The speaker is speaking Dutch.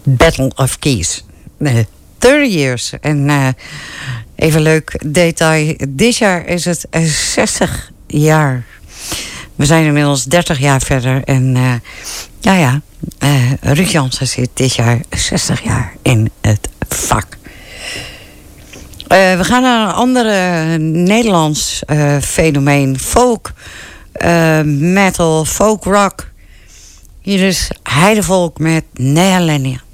Battle of Keys. 30 years. En even leuk detail. Dit jaar is het 60 jaar. We zijn inmiddels 30 jaar verder. En Ruud Jansen zit dit jaar 60 jaar in het vak. We gaan naar een andere Nederlands fenomeen. Folk, metal, folk rock. Hier is Heidevolk met Nea Lennia.